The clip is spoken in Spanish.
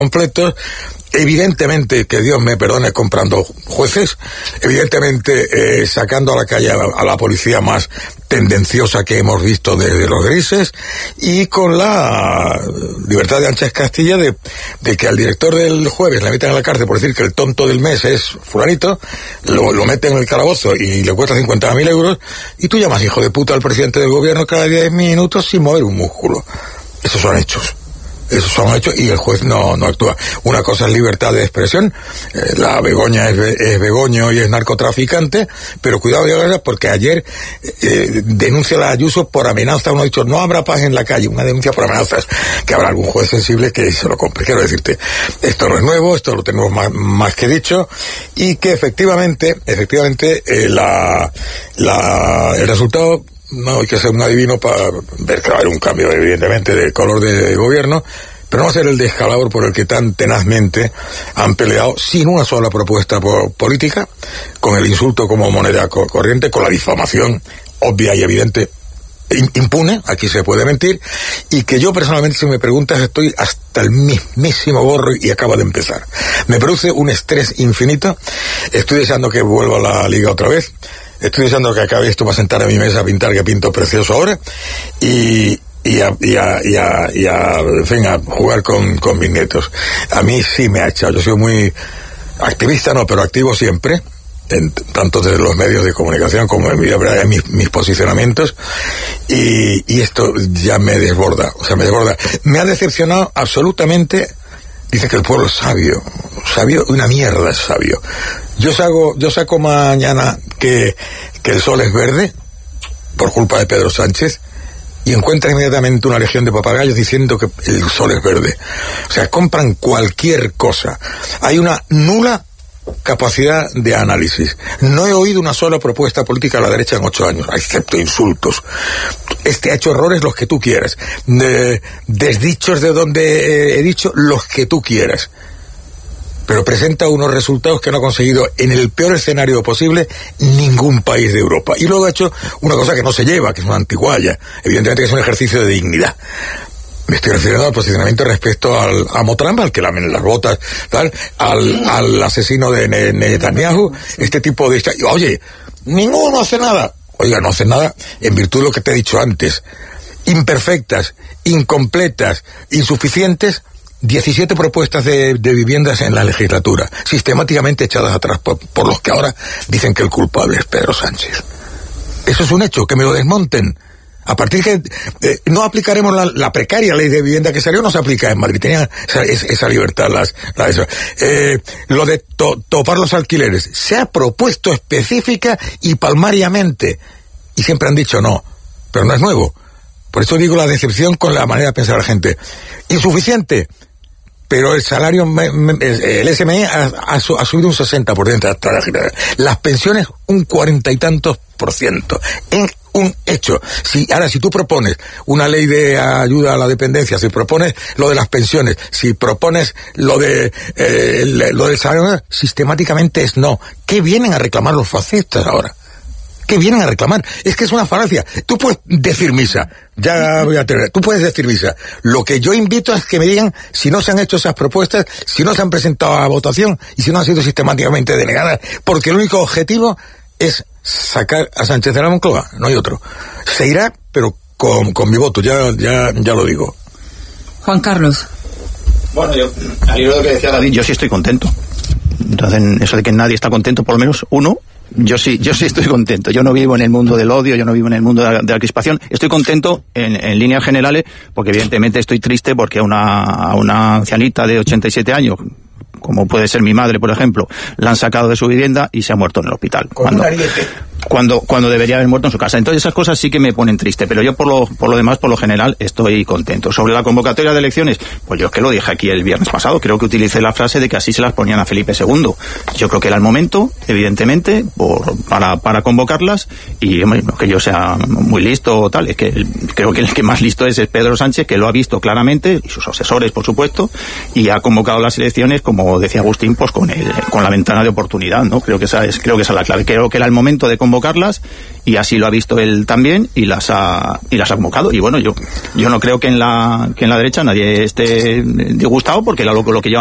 completos, evidentemente, que Dios me perdone, comprando jueces, evidentemente sacando a la calle a la policía más tendenciosa que hemos visto desde los grises, y con la libertad de Sánchez Castilla de que al director del Jueves le meten a la cárcel por decir que el tonto del mes es fulanito, lo meten en el calabozo y le cuesta 50.000 euros, y tú llamas hijo de puta al presidente del gobierno cada 10 minutos sin mover un músculo. Esos son hechos. Esos son hechos y el juez no actúa. Una cosa es libertad de expresión, la Begoña es Begoño y es narcotraficante, pero cuidado porque ayer denuncia la Ayuso por amenaza. Uno ha dicho, no habrá paz en la calle, una denuncia por amenazas, que habrá algún juez sensible que se lo compre. Quiero decirte, esto no es nuevo, esto lo tenemos más que dicho, y que efectivamente el resultado, no hay que ser un adivino para ver que va a haber un cambio, evidentemente, de color de gobierno, pero no va a ser el descalabro por el que tan tenazmente han peleado sin una sola propuesta política, con el insulto como moneda corriente, con la difamación obvia y evidente, impune, aquí se puede mentir, y que yo personalmente, si me preguntas, estoy hasta el mismísimo gorro y acaba de empezar. Me produce un estrés infinito, estoy deseando que vuelva a la Liga otra vez. Estoy deseando que acabe esto para sentar a mi mesa a pintar, que pinto precioso ahora, y a jugar con mis nietos. A mí sí me ha echado. Yo soy muy activista, pero activo siempre, tanto desde los medios de comunicación como en mis posicionamientos, y esto ya me desborda. Me ha decepcionado absolutamente. Dice que el pueblo es sabio, una mierda es sabio. Yo saco mañana que el sol es verde, por culpa de Pedro Sánchez, y encuentra inmediatamente una legión de papagayos diciendo que el sol es verde. O sea, compran cualquier cosa. Hay una nula capacidad de análisis. No he oído una sola propuesta política a la derecha en 8 años, excepto insultos. Ha hecho errores los que tú quieras, desdichos de donde he dicho los que tú quieras, pero presenta unos resultados que no ha conseguido en el peor escenario posible ningún país de Europa. Y luego ha hecho una cosa que no se lleva, que es una antigualla, evidentemente que es un ejercicio de dignidad. Me estoy refiriendo al posicionamiento respecto al amo Trump, al que lamen las botas, al asesino de Netanyahu, este tipo de... Oye, ninguno hace nada. Oiga, no hace nada en virtud de lo que te he dicho antes. Imperfectas, incompletas, insuficientes, 17 propuestas de viviendas en la legislatura, sistemáticamente echadas atrás por los que ahora dicen que el culpable es Pedro Sánchez. Eso es un hecho, que me lo desmonten. A partir que no aplicaremos la precaria ley de vivienda que salió, no se aplica en Madrid. Tenían esa libertad lo de topar los alquileres. Se ha propuesto específica y palmariamente. Y siempre han dicho no. Pero no es nuevo. Por eso digo la decepción con la manera de pensar la gente. Insuficiente. Pero el salario, el SMI ha subido un 60%. Las pensiones un 40 y tantos %. En un hecho. Si tú propones una ley de ayuda a la dependencia, si propones lo de las pensiones, si propones lo del salario, sistemáticamente es no. ¿Qué vienen a reclamar los fascistas ahora? ¿Qué vienen a reclamar? Es que es una falacia. Tú puedes decir misa. Tú puedes decir misa. Lo que yo invito es que me digan si no se han hecho esas propuestas, si no se han presentado a votación y si no han sido sistemáticamente denegadas, porque el único objetivo es sacar a Sánchez de la Moncloa, no hay otro. Se irá, pero con mi voto, ya lo digo. Juan Carlos. Bueno, al hilo de lo que decía David, yo sí estoy contento. Entonces, eso de que nadie está contento, por lo menos uno, yo sí estoy contento. Yo no vivo en el mundo del odio, yo no vivo en el mundo de la crispación. Estoy contento en líneas generales, porque evidentemente estoy triste porque a una ancianita de 87 años, como puede ser mi madre, por ejemplo, la han sacado de su vivienda y se ha muerto en el hospital. Cuando debería haber muerto en su casa. Entonces esas cosas sí que me ponen triste, pero yo por lo demás, por lo general, estoy contento. Sobre la convocatoria de elecciones, pues yo es que lo dije aquí el viernes pasado, creo que utilicé la frase de que así se las ponían a Felipe II. Yo creo que era el momento, evidentemente, para convocarlas, y hombre, no que yo sea muy listo o tal, es que creo que el que más listo es Pedro Sánchez, que lo ha visto claramente, y sus asesores, por supuesto, y ha convocado las elecciones, como decía Agustín, pues con la ventana de oportunidad, ¿no? Creo que esa es la clave. Creo que era el momento de convocar convocarlas, y así lo ha visto él también, y las ha convocado. Y bueno, yo no creo que en la derecha nadie esté disgustado, porque lo que lleva